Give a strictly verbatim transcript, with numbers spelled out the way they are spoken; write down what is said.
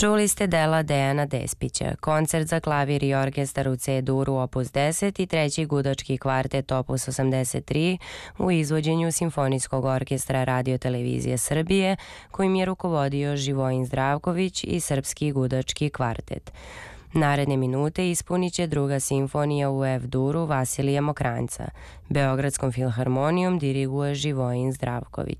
Čuli ste dela Dejana Despića, koncert za klavir i orkestar u C-duru opus deset i treći gudački kvartet opus osamdeset tri u izvođenju Simfonijskog orkestra Radio-televizije Srbije, kojim je rukovodio Živojin Zdravković i Srpski gudački kvartet. Naredne minute ispunit će druga simfonija u F-duru Vasilija Mokranjca. Beogradskom filharmonijom diriguje Živojin Zdravković.